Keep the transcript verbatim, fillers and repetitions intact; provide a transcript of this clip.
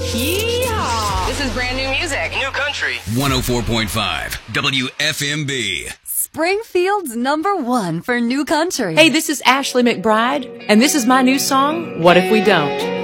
Yeehaw! This is brand new music. New country. one oh four point five W F M B. Springfield's number one for new country. Hey, this is Ashley McBride, and this is my new song, What If We Don't?